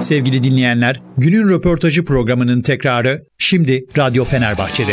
sevgili dinleyenler. Günün röportajı programının tekrarı şimdi Radyo Fenerbahçe'de.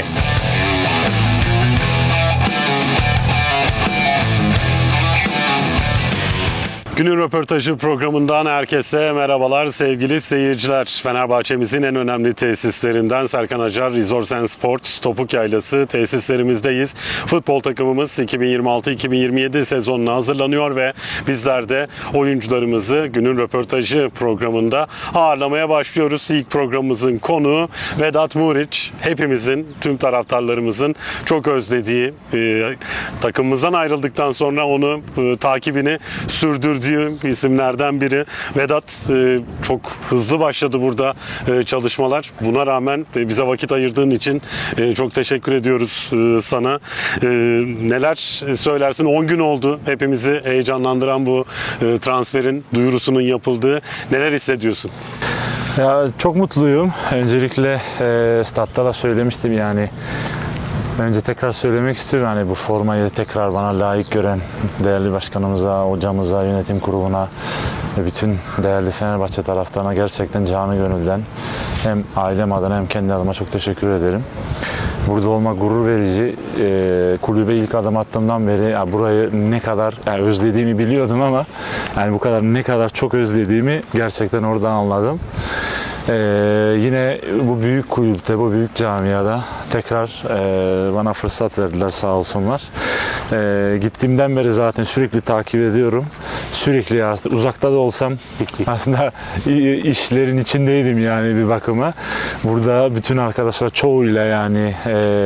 Günün röportajı programından herkese merhabalar sevgili seyirciler. Fenerbahçe'mizin en önemli tesislerinden Serkan Acar Resort & Sports Topuk Yaylası tesislerimizdeyiz. Futbol takımımız 2026-2027 sezonuna hazırlanıyor ve bizler de oyuncularımızı Günün röportajı programında ağırlamaya başlıyoruz. İlk programımızın konuğu Vedat Muriç. Hepimizin, tüm taraftarlarımızın çok özlediği, takımımızdan ayrıldıktan sonra onu takibini sürdürdüğü isimlerden biri. Vedat, çok hızlı başladı burada çalışmalar. Buna rağmen bize vakit ayırdığın için çok teşekkür ediyoruz sana. Neler söylersin? 10 gün oldu hepimizi heyecanlandıran bu transferin duyurusunun yapıldığı. Neler hissediyorsun? Ya, çok mutluyum. Öncelikle statta da söylemiştim yani. Önce tekrar söylemek istiyorum, hani bu formayı tekrar bana layık gören değerli başkanımıza, hocamıza, yönetim kuruluna ve bütün değerli Fenerbahçe taraftarına gerçekten canı gönülden hem ailem adına hem kendi adıma çok teşekkür ederim. Burada olmak gurur verici. Kulübe ilk adım attığımdan beri burayı ne kadar özlediğimi biliyordum ama yani bu kadar ne kadar çok özlediğimi gerçekten oradan anladım. Yine bu büyük kulüpte, bu büyük camiada tekrar bana fırsat verdiler, sağ olsunlar. Gittiğimden beri zaten sürekli takip ediyorum. Sürekli uzakta da olsam aslında işlerin içindeydim yani bir bakıma. Burada bütün arkadaşlar çoğuyla yani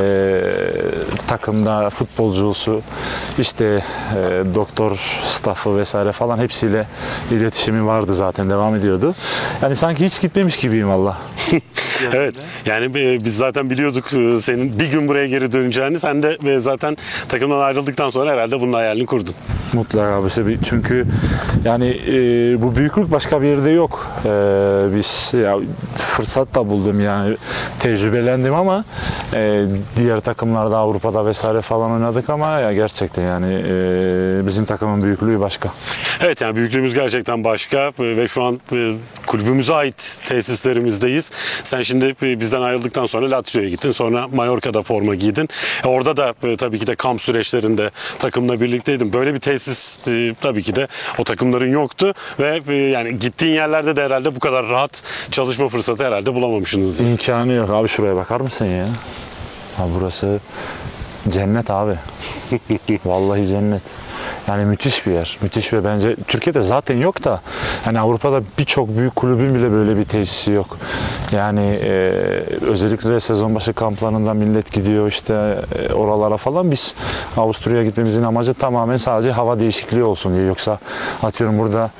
takımda futbolcusu, işte doktor staffı vesaire falan hepsiyle iletişimi vardı, zaten devam ediyordu. Yani sanki hiç gitmemiş gibiyim valla. Evet, yani biz zaten biliyorduk senin bir gün buraya geri döneceğini. Sen de zaten takımdan ayrıldıktan sonra herhalde bunun hayalini kurdun. Mutlaka işte, çünkü yani bu büyüklük başka bir yerde yok. Biz fırsat da buldum yani, tecrübelendim ama diğer takımlarda Avrupa'da vesaire falan oynadık ama ya gerçekten yani bizim takımın büyüklüğü başka. Evet, yani büyüklüğümüz gerçekten başka ve şu an kulübümüze ait tesislerimizdeyiz. Sen şimdi bizden ayrıldıktan sonra Lazio'ya gittin, sonra Mallorca'da forma giydin. Orada da tabii ki de kamp süreçlerinde takımla birlikteydin. Böyle bir tesis tabii ki de o takımların yoktu ve yani gittiğin yerlerde de herhalde bu kadar rahat çalışma fırsatı herhalde bulamamışsınızdır. İmkanı yok abi, şuraya bakar mısın ya? Burası cennet abi. Vallahi cennet. Yani müthiş bir yer. Müthiş ve bence Türkiye'de zaten yok da hani Avrupa'da birçok büyük kulübün bile böyle bir tesisi yok. Yani özellikle sezon başı kamplarında millet gidiyor işte oralara falan. Biz Avusturya'ya gitmemizin amacı tamamen sadece hava değişikliği olsun diye. Yoksa atıyorum burada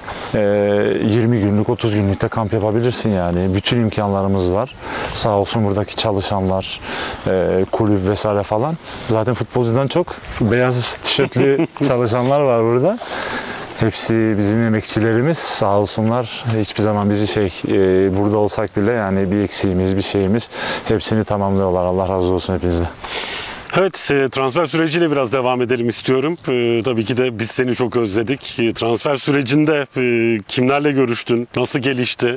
20 günlük 30 günlükte kamp yapabilirsin yani. Bütün imkanlarımız var. Sağ olsun buradaki çalışanlar, kulüp vesaire falan. Zaten futbolcudan çok beyaz tişörtlü çalışanlar var burada. Hepsi bizim emekçilerimiz, sağ olsunlar. Hiçbir zaman bizi burada olsak bile yani bir eksiğimiz, bir şeyimiz hepsini tamamlıyorlar. Allah razı olsun hepinizden. Evet, transfer süreciyle biraz devam edelim istiyorum. Tabii ki de biz seni çok özledik. Transfer sürecinde kimlerle görüştün, nasıl gelişti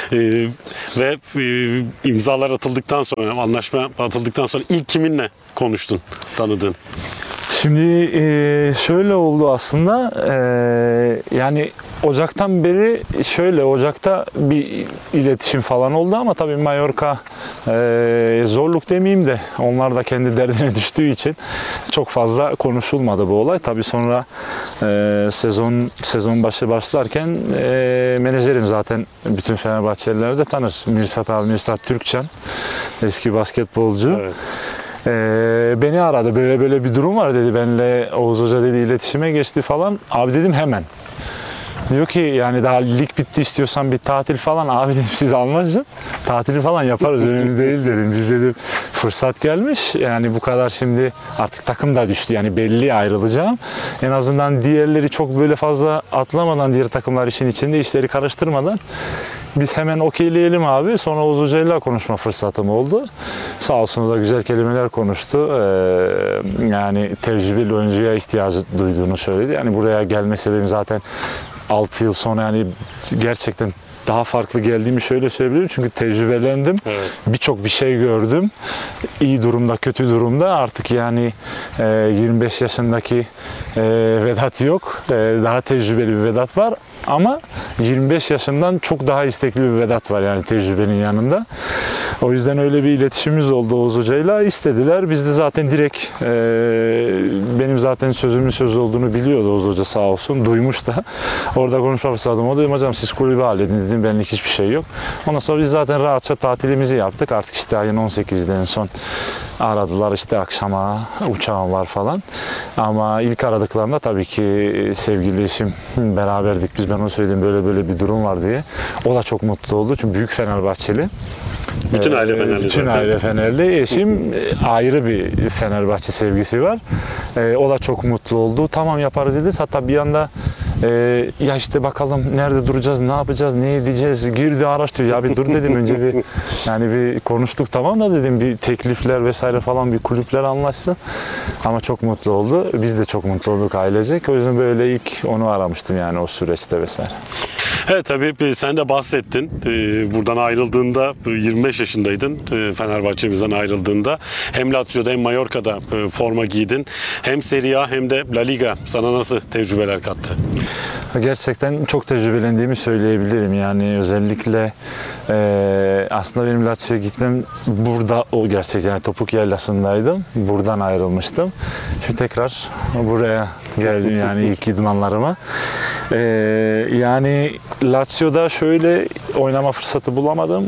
ve imzalar atıldıktan sonra, anlaşma atıldıktan sonra ilk kiminle konuştun, tanıdın? Şimdi şöyle oldu aslında, yani Ocak'tan beri Ocak'ta bir iletişim falan oldu ama tabii Mallorca zorluk demeyeyim de onlar da kendi derdine düştüğü için çok fazla konuşulmadı bu olay. Tabii sonra sezon başı başlarken menajerim zaten bütün Fenerbahçeliler de tanır. Mirsat Türkçen, eski basketbolcu. Evet. Beni aradı, böyle bir durum var dedi, benimle Oğuz Hoca dedi iletişime geçti falan. Abi dedim hemen. Diyor ki yani daha lig bitti, istiyorsan bir tatil falan. Abi dedim siz anlaşın, tatili falan yaparız, önemli değil dedim. Biz dedim fırsat gelmiş yani, bu kadar şimdi artık takım da düştü yani, belli ayrılacağım. En azından diğerleri çok böyle fazla atlamadan, diğer takımlar işin içinde, işleri karıştırmadan biz hemen okeyleyelim abi. Sonra Oğuz Hoca'yla konuşma fırsatım oldu. Sağ olsun, o da güzel kelimeler konuştu. Yani tecrübeli oyuncuya ihtiyacı duyduğunu söyledi. Yani buraya gelme sebebim zaten 6 yıl sonra yani gerçekten daha farklı geldiğimi şöyle söyleyebilirim. Çünkü tecrübelendim. Evet. Birçok bir şey gördüm. İyi durumda, kötü durumda. Artık yani 25 yaşındaki Vedat yok. Daha tecrübeli bir Vedat var. Ama 25 yaşından çok daha istekli bir Vedat var yani tecrübenin yanında. O yüzden öyle bir iletişimimiz oldu Oğuz Hoca'yla. İstediler. Biz de zaten direkt benim zaten sözümün söz olduğunu biliyordu Oğuz Hoca sağ olsun. Duymuş da. Orada konuşma fırsatım oldu. Dedim hocam siz kulübü halledin dedim. Benlik hiçbir şey yok. Ondan sonra biz zaten rahatça tatilimizi yaptık. Artık işte ayın 18'de en son aradılar işte akşama uçağım var falan. Ama ilk aradıklarında tabii ki sevgili eşim beraberdik. Biz ben onu söyledim böyle bir durum var diye. O da çok mutlu oldu çünkü büyük Fenerbahçeli. Bütün aile Fenerli Bütün zaten. aile Fenerli. Eşim ayrı bir Fenerbahçe sevgisi var. O da çok mutlu oldu. Tamam yaparız dedi. Hatta bir anda ya işte bakalım nerede duracağız, ne yapacağız, ne edeceğiz, girdi araştırıyor. Ya bir dur dedim önce bir yani bir konuştuk tamam da dedim bir teklifler vesaire falan bir kulüpler anlaşsın. Ama çok mutlu oldu. Biz de çok mutlu olduk ailecek. O yüzden böyle ilk onu aramıştım yani o süreçte vesaire. Evet tabii sen de bahsettin. Buradan ayrıldığında 25 yaşındaydın. Fenerbahçe'mizden ayrıldığında hem Lazio'da hem Mallorca'da forma giydin. Hem Serie A hem de La Liga sana nasıl tecrübeler kattı? Gerçekten çok tecrübelendiğimi söyleyebilirim. Yani özellikle aslında benim Lazio'ya gitmem burada o gerçekten yani Topuk Yaylası'ndaydım. Buradan ayrılmıştım. Şimdi tekrar buraya geldim yani ilk idmanlarıma. Yani Lazio'da şöyle oynama fırsatı bulamadım.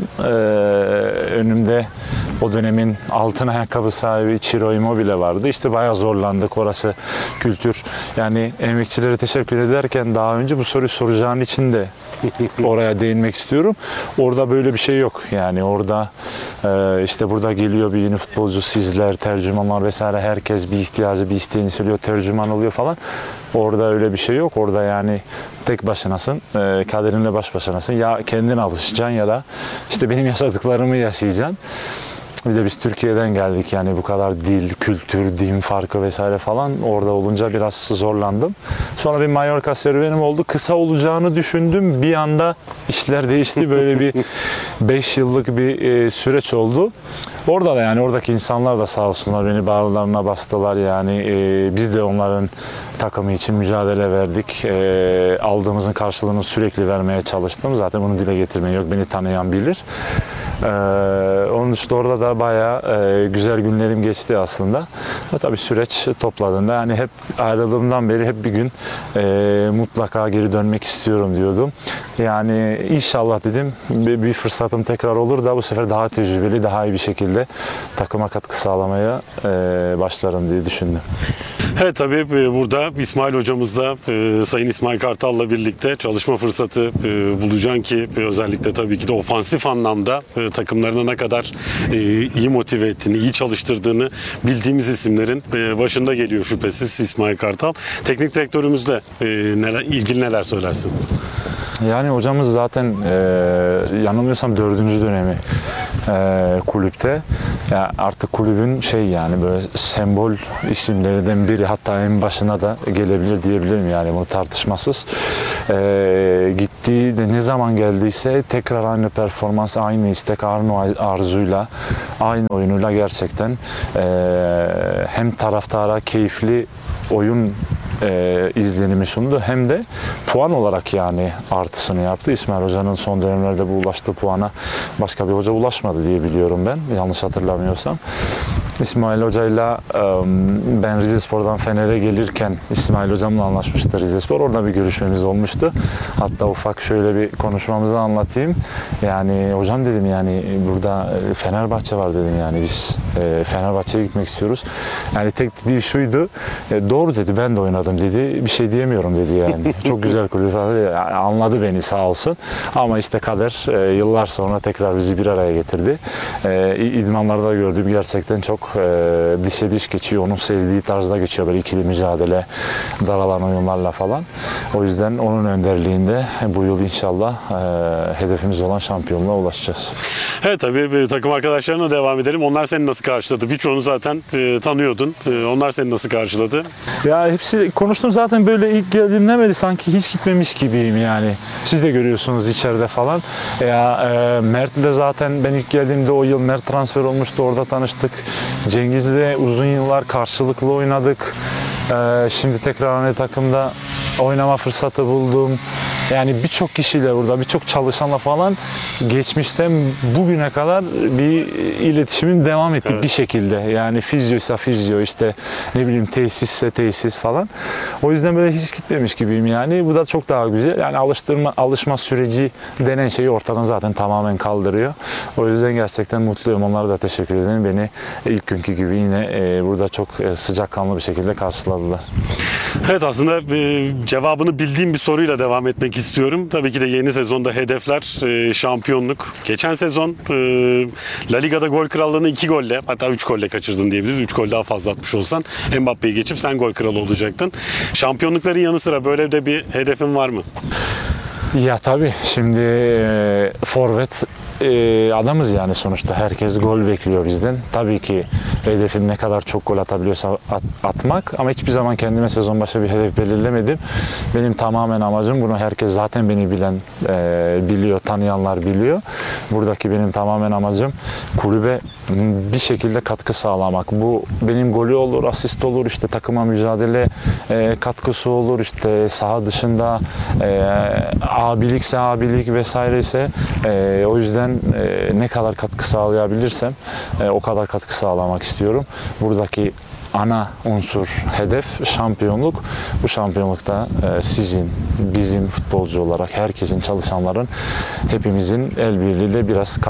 Önümde o dönemin altın ayakkabı sahibi Ciro Immobile vardı. İşte bayağı zorlandık orası kültür. Yani emekçilere teşekkür ederken daha önce bu soruyu soracağın için de oraya değinmek istiyorum. Orada böyle bir şey yok. Yani orada işte burada geliyor bir yeni futbolcu sizler, tercümanlar vesaire herkes bir ihtiyacı, bir isteğini söylüyor, tercüman oluyor falan. Orada öyle bir şey yok. Orada yani tek başınasın, kaderinle baş başanasın. Ya kendin alışacaksın ya da işte benim yaşadıklarımı yaşayacaksın. Bir de biz Türkiye'den geldik yani bu kadar dil, kültür, din farkı vesaire falan orada olunca biraz zorlandım. Sonra bir Mallorca serüvenim oldu. Kısa olacağını düşündüm. Bir anda işler değişti. Böyle bir 5 yıllık bir süreç oldu. Orada da yani oradaki insanlar da sağ olsunlar beni bağrılarına bastılar yani biz de onların takımı için mücadele verdik. Aldığımızın karşılığını sürekli vermeye çalıştım. Zaten bunu dile getirmeye yok. Beni tanıyan bilir. Onun dışında orada da bayağı güzel günlerim geçti aslında. Ve tabii süreç topladığında yani hep ayrıldığımdan beri hep bir gün mutlaka geri dönmek istiyorum diyordum. Yani inşallah dedim bir fırsatım tekrar olur da bu sefer daha tecrübeli, daha iyi bir şekilde takıma katkı sağlamaya başlarım diye düşündüm. Evet tabii burada İsmail hocamızla Sayın İsmail Kartal'la birlikte çalışma fırsatı bulacaksın ki özellikle tabii ki de ofansif anlamda takımlarına ne kadar iyi motive ettiğini, iyi çalıştırdığını bildiğimiz isimlerin başında geliyor şüphesiz İsmail Kartal. Teknik direktörümüzle ilgili neler söylersin? Yani hocamız zaten yanılmıyorsam 4. dönemi kulüpte. Ya artık kulübün yani böyle sembol isimlerinden biri hatta en başına da gelebilir diyebilirim yani bunu tartışmasız. Gittiği de ne zaman geldiyse tekrar aynı performans, aynı istek, aynı arzuyla, aynı oyunuyla gerçekten hem taraftara keyifli oyun izlenimi sundu hem de puan olarak yani artısını yaptı. İsmail Hoca'nın son dönemlerde bu ulaştığı puana başka bir hoca ulaşmadı diye biliyorum ben. Yanlış hatırlamıyorsam. İsmail Hoca'yla ben Rizespor'dan Fener'e gelirken İsmail Hocam'la anlaşmıştı Rizespor. Orada bir görüşmemiz olmuştu. Hatta ufak şöyle bir konuşmamızı anlatayım. Yani hocam dedim yani burada Fenerbahçe var dedim yani biz Fenerbahçe'ye gitmek istiyoruz. Yani tek dediği şuydu. Doğru dedi ben de oynadım dedi. Bir şey diyemiyorum dedi yani. Çok güzel kulüp yani anladı beni sağ olsun. Ama işte kader yıllar sonra tekrar bizi bir araya getirdi. İdmanlarda gördüğüm gerçekten çok dişe diş geçiyor. Onun sevdiği tarzda geçiyor. Böyle ikili mücadele, daralan oyunlarla falan. O yüzden onun önderliğinde bu yıl inşallah hedefimiz olan şampiyonluğa ulaşacağız. Evet, tabii takım arkadaşlarına devam edelim. Onlar seni nasıl karşıladı? Birçoğunu zaten tanıyordun. Onlar seni nasıl karşıladı? Ya hepsi konuştum zaten, böyle ilk geldiğimden beri sanki hiç gitmemiş gibiyim yani. Siz de görüyorsunuz içeride falan. Mert'le zaten ben ilk geldiğimde o yıl Mert transfer olmuştu, orada tanıştık. Cengiz'le uzun yıllar karşılıklı oynadık. Şimdi tekrar aynı takımda oynama fırsatı buldum. Yani birçok kişiyle burada, birçok çalışanla falan geçmişten bugüne kadar bir iletişimim devam etti, evet, bir şekilde. Yani fizyoysa fizyo, işte ne bileyim tesisse tesis falan. O yüzden böyle hiç gitmemiş gibiyim yani. Bu da çok daha güzel. Yani alışma süreci denen şeyi ortadan zaten tamamen kaldırıyor. O yüzden gerçekten mutluyum. Onlara da teşekkür ederim. Beni ilk günkü gibi yine burada çok sıcakkanlı bir şekilde karşıladılar. Evet, aslında cevabını bildiğim bir soruyla devam etmek istiyorum. Tabii ki de yeni sezonda hedefler şampiyonluk. Geçen sezon La Liga'da gol krallığını 2 golle, hatta 3 golle kaçırdın diyebiliriz. 3 gol daha fazla atmış olsan Mbappe'yi geçip sen gol kralı olacaktın. Şampiyonlukların yanı sıra böyle de bir hedefin var mı? Ya tabii şimdi forvet adamız yani sonuçta. Herkes gol bekliyor bizden. Tabii ki hedefim ne kadar çok gol atabiliyorsa atmak, ama hiçbir zaman kendime sezon başı bir hedef belirlemedim. Benim tamamen amacım, bunu herkes zaten beni bilen biliyor, tanıyanlar biliyor. Buradaki benim tamamen amacım kulübe bir şekilde katkı sağlamak. Bu benim golü olur, asist olur, işte takıma mücadele katkısı olur, işte saha dışında abilikse abilik vesaire ise o yüzden ne kadar katkı sağlayabilirsem o kadar katkı sağlamak istiyorum. Buradaki ana unsur, hedef şampiyonluk. Bu şampiyonlukta sizin, bizim futbolcu olarak herkesin, çalışanların, hepimizin el birliğiyle biraz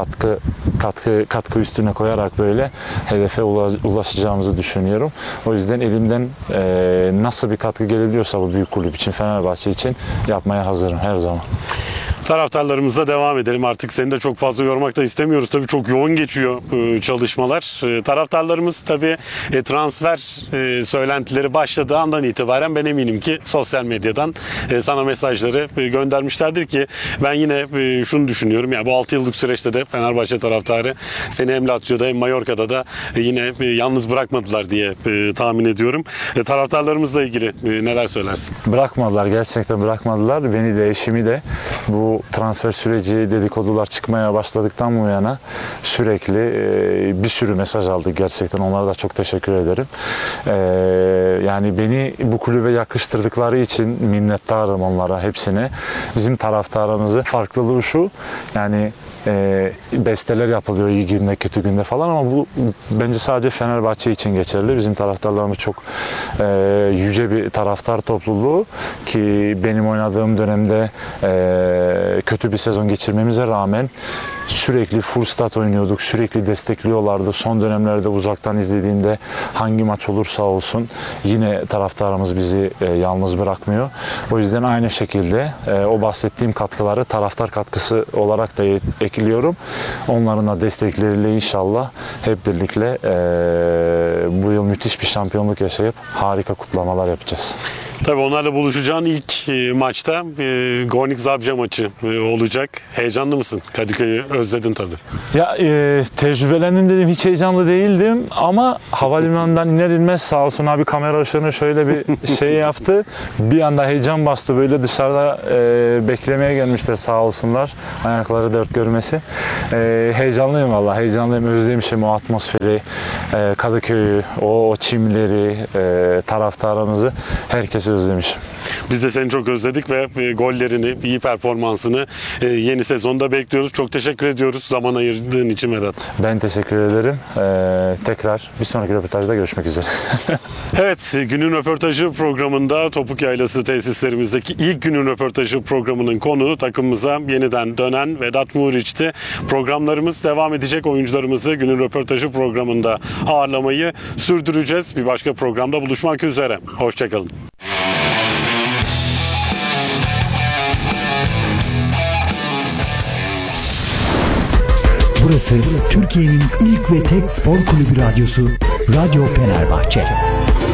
katkı üstüne koyarak böyle hedefe ulaşacağımızı düşünüyorum. O yüzden elimden nasıl bir katkı gelebiliyorsa bu büyük kulüp için, Fenerbahçe için yapmaya hazırım her zaman. Taraftarlarımızla devam edelim. Artık seni de çok fazla yormak da istemiyoruz. Tabii çok yoğun geçiyor çalışmalar. Taraftarlarımız tabii transfer söylentileri başladığı andan itibaren ben eminim ki sosyal medyadan sana mesajları göndermişlerdir ki ben yine şunu düşünüyorum. Yani bu 6 yıllık süreçte de Fenerbahçe taraftarı seni hem Lazio'da hem Mallorca'da da yine yalnız bırakmadılar diye tahmin ediyorum. Taraftarlarımızla ilgili neler söylersin? Bırakmadılar, gerçekten bırakmadılar. Beni de, eşimi de. Bu transfer süreci, dedikodular çıkmaya başladıktan bu yana sürekli bir sürü mesaj aldık gerçekten. Onlara da çok teşekkür ederim. Yani beni bu kulübe yakıştırdıkları için minnettarım onlara, hepsine. Bizim taraftarımızın farklılığı şu, yani besteler yapılıyor iyi günde kötü günde falan, ama bu bence sadece Fenerbahçe için geçerli. Bizim taraftarlarımız çok yüce bir taraftar topluluğu ki benim oynadığım dönemde kötü bir sezon geçirmemize rağmen sürekli full stat oynuyorduk, sürekli destekliyorlardı. Son dönemlerde uzaktan izlediğimde hangi maç olursa olsun yine taraftarımız bizi yalnız bırakmıyor. O yüzden aynı şekilde o bahsettiğim katkıları taraftar katkısı olarak da ekliyorum. Onların da destekleriyle inşallah hep birlikte bu yıl müthiş bir şampiyonluk yaşayıp harika kutlamalar yapacağız. Tabii onlarla buluşacağın ilk maçta Gornik Zabrze maçı olacak. Heyecanlı mısın? Kadıköy'ü özledin tabii. Ya tecrübelendim dedim, hiç heyecanlı değildim ama havalimanından iner inmez sağ olsun abi kamera ışığını şöyle bir şey yaptı. Bir anda heyecan bastı, böyle dışarıda beklemeye gelmişler sağ olsunlar. Ayakları dört görmesi. Heyecanlıyım vallahi, heyecanlıyım. Özlemişim o atmosferi, Kadıköy'ü, o çimleri, taraftarımızı, herkesi özlemişim. Biz de seni çok özledik ve gollerini, iyi performansını yeni sezonda bekliyoruz. Çok teşekkür ediyoruz zaman ayırdığın için Vedat. Ben teşekkür ederim. Tekrar bir sonraki röportajda görüşmek üzere. Evet, günün röportajı programında Topuk Yaylası tesislerimizdeki ilk günün röportajı programının konuğu takımımıza yeniden dönen Vedat Muriç'ti. Programlarımız devam edecek. Oyuncularımızı günün röportajı programında ağırlamayı sürdüreceğiz. Bir başka programda buluşmak üzere. Hoşçakalın. Burası Türkiye'nin ilk ve tek spor kulübü radyosu Radyo Fenerbahçe.